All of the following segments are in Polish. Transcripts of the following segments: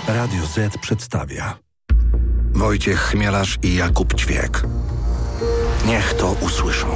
Radio Z przedstawia Wojciech Chmielarz i Jakub Ćwiek. Niech to usłyszą.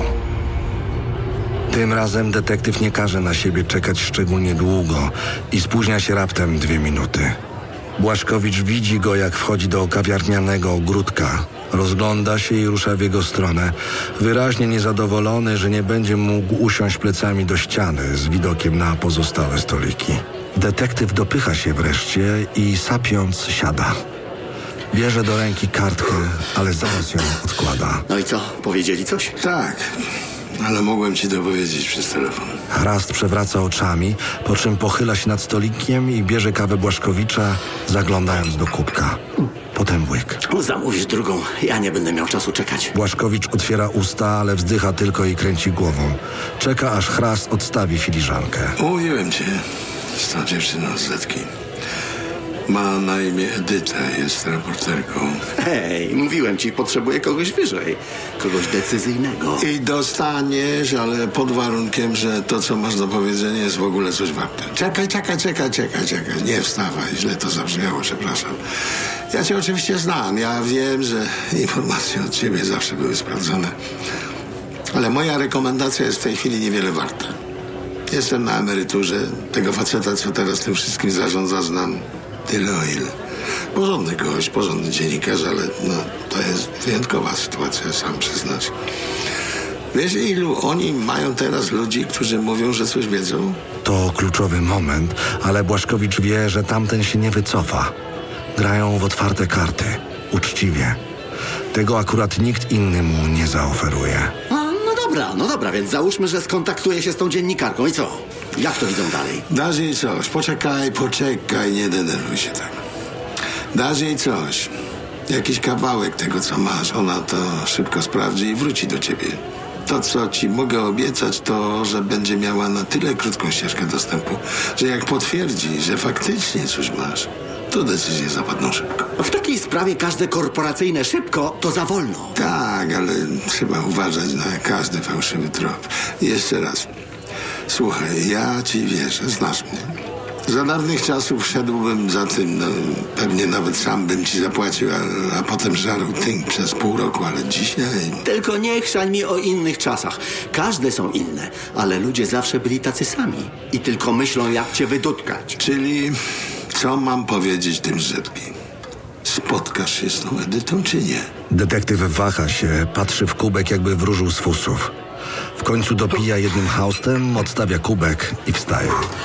Tym razem detektyw nie każe na siebie czekać szczególnie długo i spóźnia się raptem 2 minuty. Błaszkowicz widzi go, jak wchodzi do kawiarnianego ogródka. Rozgląda się i rusza w jego stronę, wyraźnie niezadowolony, że nie będzie mógł usiąść plecami do ściany z widokiem na pozostałe stoliki. Detektyw dopycha się wreszcie i sapiąc siada. Bierze do ręki kartkę, ale zaraz ją odkłada. No i co? Powiedzieli coś? Tak, ale mogłem ci to powiedzieć przez telefon. Chrast przewraca oczami, po czym pochyla się nad stolikiem i bierze kawę Błaszkowicza, zaglądając do kubka. Potem łyk. Zamówisz drugą, ja nie będę miał czasu czekać. Błaszkowicz otwiera usta, ale wzdycha tylko i kręci głową. Czeka, aż Chrast odstawi filiżankę. Umówiłem cię z tą dziewczyną z Zetki. Ma na imię Edyta, jest reporterką. Hej, mówiłem ci, potrzebuję kogoś wyżej. Kogoś decyzyjnego. I dostaniesz, ale pod warunkiem, że to, co masz do powiedzenia, jest w ogóle coś warte. Czekaj. Nie wstawaj, źle to zabrzmiało, przepraszam. Ja cię oczywiście znam. Ja wiem, że informacje od ciebie zawsze były sprawdzone. Ale moja rekomendacja jest w tej chwili niewiele warta. Jestem na emeryturze. Tego faceta, co teraz tym wszystkim zarządza, znam tyle o ile. Porządny gość, porządny dziennikarz, ale to jest wyjątkowa sytuacja, sam przyznasz. Wiesz, ilu oni mają teraz ludzi, którzy mówią, że coś wiedzą? To kluczowy moment, ale Błaszkowicz wie, że tamten się nie wycofa. Grają w otwarte karty, uczciwie. Tego akurat nikt inny mu nie zaoferuje. No dobra, więc załóżmy, że skontaktuję się z tą dziennikarką. I co? Jak to widzą dalej? Dasz jej coś. Poczekaj, nie denerwuj się tak. Dasz jej coś. Jakiś kawałek tego, co masz. Ona to szybko sprawdzi i wróci do ciebie. To, co ci mogę obiecać, to, że będzie miała na tyle krótką ścieżkę dostępu, że jak potwierdzi, że faktycznie coś masz, to decyzje zapadną szybko. W takiej sprawie każde korporacyjne szybko to za wolno. Tak, ale trzeba uważać na każdy fałszywy trop. Jeszcze raz. Słuchaj, ja ci wierzę, znasz mnie. Za dawnych czasów szedłbym za tym, pewnie nawet sam bym ci zapłacił, a potem żarł tynk przez pół roku, ale dzisiaj... Tylko nie chrzan mi o innych czasach. Każde są inne, ale ludzie zawsze byli tacy sami. I tylko myślą, jak cię wydutkać. Czyli co mam powiedzieć tym z Zetki? Spotkasz się z tą Edytą, czy nie? Detektyw waha się, patrzy w kubek, jakby wróżył z fusów. W końcu dopija jednym haustem, odstawia kubek i wstaje.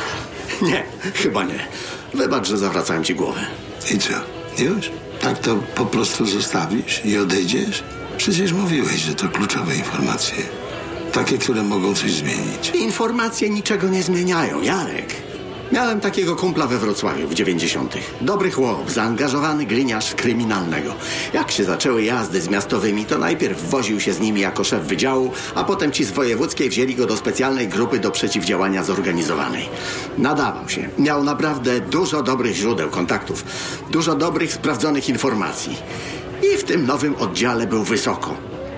Nie, chyba nie. Wybacz, że zawracałem ci głowę. I co? Już? Tak to po prostu zostawisz i odejdziesz? Przecież mówiłeś, że to kluczowe informacje. Takie, które mogą coś zmienić. Informacje niczego nie zmieniają, Jarek. Miałem takiego kumpla we Wrocławiu w 90. Dobry chłop, zaangażowany gliniarz kryminalnego. Jak się zaczęły jazdy z miastowymi, to najpierw woził się z nimi jako szef wydziału, a potem ci z wojewódzkiej wzięli go do specjalnej grupy do przeciwdziałania zorganizowanej. Nadawał się. Miał naprawdę dużo dobrych źródeł kontaktów. Dużo dobrych, sprawdzonych informacji. I w tym nowym oddziale był wysoko.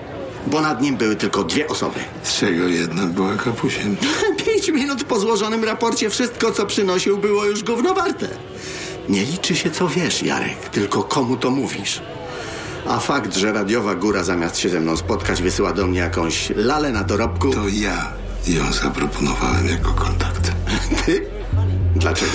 Bo nad nim były tylko 2 osoby. Z czego jedna była kapusiem. 5 minut po złożonym raporcie wszystko, co przynosił, było już gówno warte. Nie liczy się, co wiesz, Jarek, tylko komu to mówisz. A fakt, że radiowa góra zamiast się ze mną spotkać wysyła do mnie jakąś lalę na dorobku... To ja ją zaproponowałem jako kontakt. Ty? Dlaczego?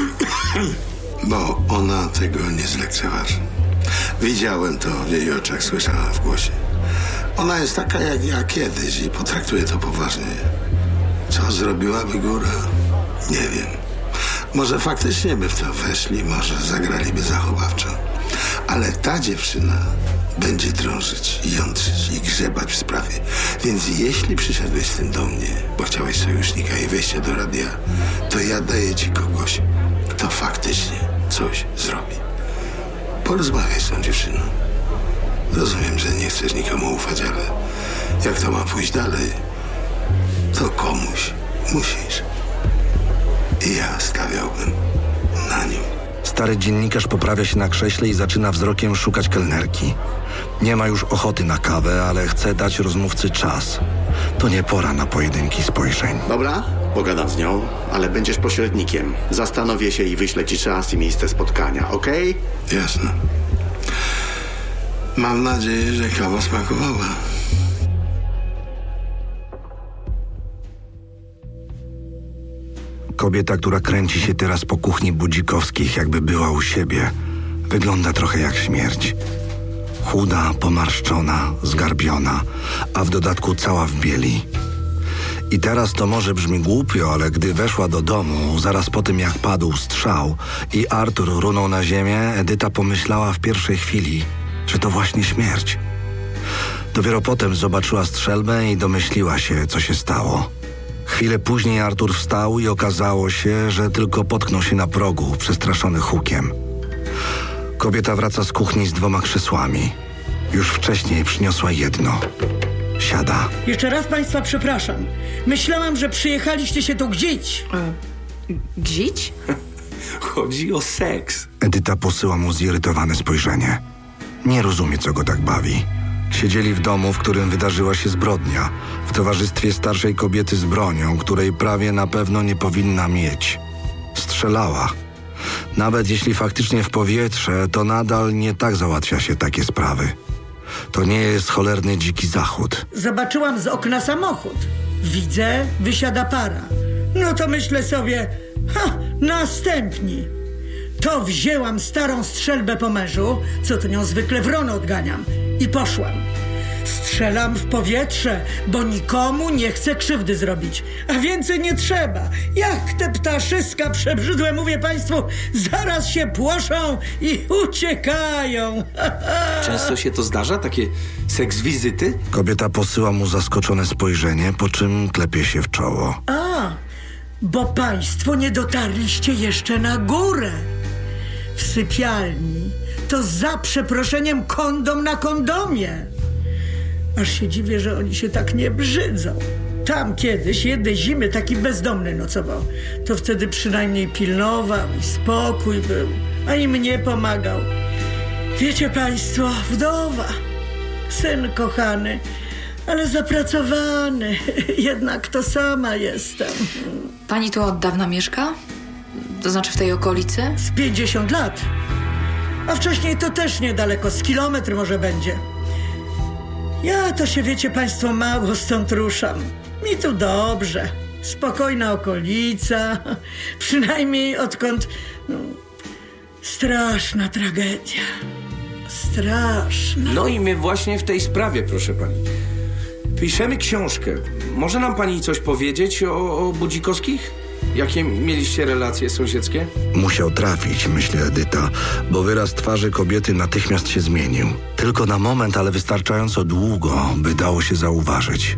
Bo ona tego nie zlekceważy. Widziałem to w jej oczach, słyszałem w głosie. Ona jest taka jak ja kiedyś i potraktuje to poważnie. Co zrobiłaby góra? Nie wiem. Może faktycznie by w to weszli, może zagraliby zachowawczo. Ale ta dziewczyna będzie drążyć, jątrzyć i grzebać w sprawie. Więc jeśli przyszedłeś z tym do mnie, bo chciałeś sojusznika i wejście do radia, to ja daję ci kogoś, kto faktycznie coś zrobi. Porozmawiaj z tą dziewczyną. Rozumiem, że nie chcesz nikomu ufać, ale jak to ma pójść dalej, to komuś musisz. I ja stawiałbym na nią. Stary dziennikarz poprawia się na krześle i zaczyna wzrokiem szukać kelnerki. Nie ma już ochoty na kawę, ale chce dać rozmówcy czas. To nie pora na pojedynki spojrzeń. Dobra? Pogadam z nią, ale będziesz pośrednikiem. Zastanowię się i wyślę ci czas i miejsce spotkania, okej? Jasne. Mam nadzieję, że kawa smakowała. Kobieta, która kręci się teraz po kuchni Budzikowskich, jakby była u siebie, wygląda trochę jak śmierć. Chuda, pomarszczona, zgarbiona, a w dodatku cała w bieli. I teraz to może brzmi głupio, ale gdy weszła do domu, zaraz po tym jak padł strzał i Artur runął na ziemię, Edyta pomyślała w pierwszej chwili, że to właśnie śmierć. Dopiero potem zobaczyła strzelbę i domyśliła się, co się stało. Chwilę później Artur wstał i okazało się, że tylko potknął się na progu, przestraszony hukiem. Kobieta wraca z kuchni z 2 krzesłami. Już wcześniej przyniosła jedno. Siada. Jeszcze raz państwa przepraszam. Myślałam, że przyjechaliście się tu gdzić. Gdzić? Chodzi o seks. Edyta posyła mu zirytowane spojrzenie. Nie rozumie, co go tak bawi. Siedzieli w domu, w którym wydarzyła się zbrodnia, w towarzystwie starszej kobiety z bronią, której prawie na pewno nie powinna mieć. Strzelała. Nawet jeśli faktycznie w powietrze, to nadal nie tak załatwia się takie sprawy. To nie jest cholerny dziki zachód. Zobaczyłam z okna samochód. Widzę, wysiada para. No to myślę sobie, następni. To wzięłam starą strzelbę po mężu, co to nią zwykle wrono odganiam, i poszłam. Strzelam w powietrze, bo nikomu nie chcę krzywdy zrobić. A więcej nie trzeba. Jak te ptaszyska przebrzydłe, mówię państwu, zaraz się płoszą i uciekają. Często się to zdarza? Takie seks-wizyty? Kobieta posyła mu zaskoczone spojrzenie, po czym klepie się w czoło. Bo państwo nie dotarliście jeszcze na górę. W sypialni to za przeproszeniem kondom na kondomie. Aż się dziwię, że oni się tak nie brzydzą. Tam kiedyś jednej zimy taki bezdomny nocował. To wtedy przynajmniej pilnował i spokój był, a i mnie pomagał. Wiecie państwo, wdowa, syn kochany, ale zapracowany. Jednak to sama jestem. Pani tu od dawna mieszka? To znaczy w tej okolicy? Z 50 lat. A wcześniej to też niedaleko, z kilometr może będzie. Ja to się, wiecie państwo, mało stąd ruszam. Mi tu dobrze. Spokojna okolica. Przynajmniej odkąd... straszna tragedia. Straszna. No i my właśnie w tej sprawie, proszę pani. Piszemy książkę. Może nam pani coś powiedzieć o Budzikowskich? Jakie mieliście relacje sąsiedzkie? Musiał trafić, myśli Edyta, bo wyraz twarzy kobiety natychmiast się zmienił. Tylko na moment, ale wystarczająco długo, by dało się zauważyć.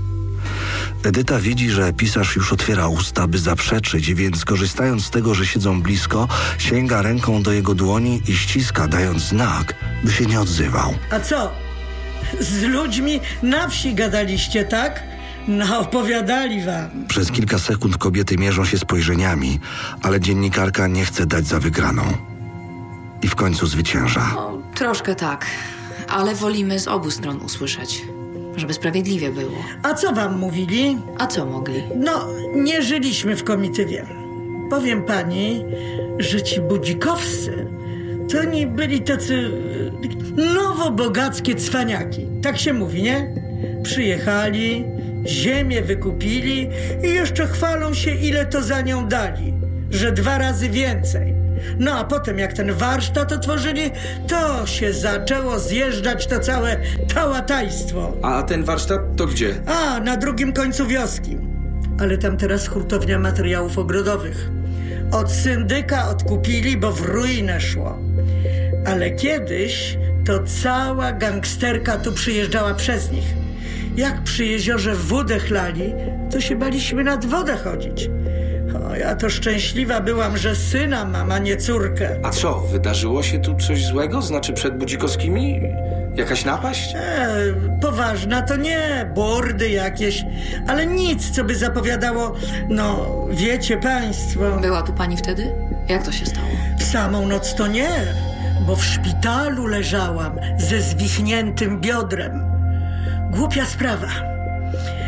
Edyta widzi, że pisarz już otwiera usta, by zaprzeczyć, więc korzystając z tego, że siedzą blisko, sięga ręką do jego dłoni i ściska, dając znak, by się nie odzywał. A co? Z ludźmi na wsi gadaliście, tak? Opowiadali wam. Przez kilka sekund kobiety mierzą się spojrzeniami, ale dziennikarka nie chce dać za wygraną. I w końcu zwycięża. No, troszkę tak, ale wolimy z obu stron usłyszeć, żeby sprawiedliwie było. A co wam mówili? A co mogli? No, nie żyliśmy w komitywie. Powiem pani, że ci Budzikowscy to oni byli tacy nowobogackie cwaniaki. Tak się mówi, nie? Przyjechali, ziemię wykupili i jeszcze chwalą się, ile to za nią dali. Że 2 razy więcej. No a potem jak ten warsztat otworzyli, to się zaczęło zjeżdżać to całe tałatajstwo. A ten warsztat to gdzie? Na drugim końcu wioski. Ale tam teraz hurtownia materiałów ogrodowych. Od syndyka odkupili, bo w ruinę szło. Ale kiedyś to cała gangsterka tu przyjeżdżała przez nich. Jak przy jeziorze wódę chlali, to się baliśmy nad wodę chodzić. Ja to szczęśliwa byłam, że syna mam, a nie córkę. A co, wydarzyło się tu coś złego? Znaczy przed Budzikowskimi? Jakaś napaść? Poważna to nie, bordy jakieś, ale nic, co by zapowiadało, wiecie państwo. Była tu pani wtedy? Jak to się stało? W samą noc to nie, bo w szpitalu leżałam ze zwichniętym biodrem. Głupia sprawa.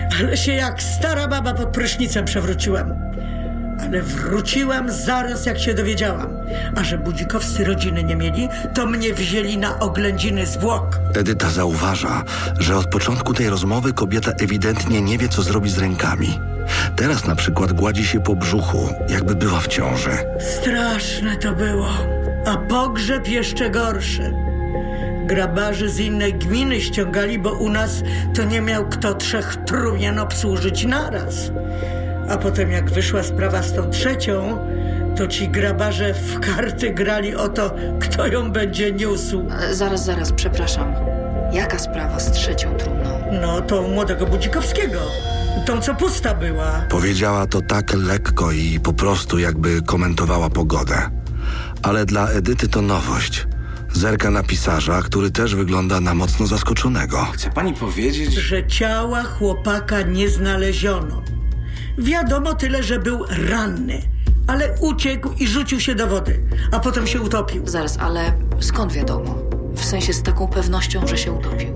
Ale się jak stara baba pod prysznicem przewróciłam. Ale wróciłam zaraz, jak się dowiedziałam. A że budzikowscy rodziny nie mieli, to mnie wzięli na oględziny zwłok. Edyta zauważa, że od początku tej rozmowy kobieta ewidentnie nie wie, co zrobi z rękami. Teraz na przykład gładzi się po brzuchu, jakby była w ciąży. Straszne to było. A pogrzeb jeszcze gorszy. Grabarzy z innej gminy ściągali, bo u nas to nie miał kto 3 trumien obsłużyć naraz. A potem jak wyszła sprawa z tą 3, to ci grabarze w karty grali o to, kto ją będzie niósł. Zaraz, przepraszam. Jaka sprawa z 3 trumną? No, tą młodego Budzikowskiego. Tą, co pusta była. Powiedziała to tak lekko i po prostu jakby komentowała pogodę. Ale dla Edyty to nowość. Zerka na pisarza, który też wygląda na mocno zaskoczonego. Chce pani powiedzieć, Że ciała chłopaka nie znaleziono. Wiadomo tyle, że był ranny, ale uciekł i rzucił się do wody, a potem się utopił. Zaraz, ale skąd wiadomo? W sensie z taką pewnością, że się utopił.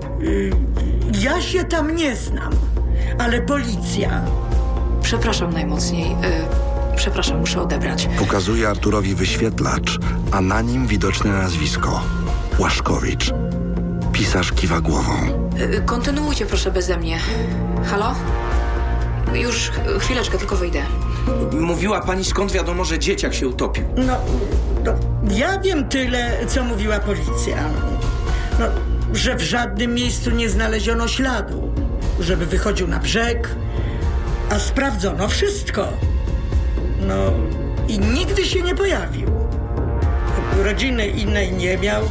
Ja się tam nie znam, ale policja... Przepraszam najmocniej. Przepraszam, muszę odebrać. Pokazuje Arturowi wyświetlacz, a na nim widoczne nazwisko. Łaszkowicz. Pisarz kiwa głową. Kontynuujcie proszę beze mnie. Halo? Już chwileczkę, tylko wyjdę. mówiła pani, skąd wiadomo, że dzieciak się utopił? No, ja wiem tyle, co mówiła policja. No, że w żadnym miejscu nie znaleziono śladu, żeby wychodził na brzeg, a sprawdzono wszystko. No i nigdy się nie pojawił. Rodziny innej nie miał,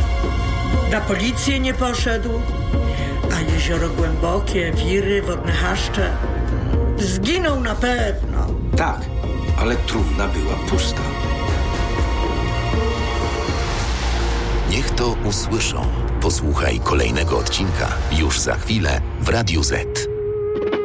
na policję nie poszedł, a jezioro głębokie, wiry, wodne chaszcze. Zginął na pewno. Tak, ale trumna była pusta. Niech to usłyszą. Posłuchaj kolejnego odcinka już za chwilę w Radiu Z.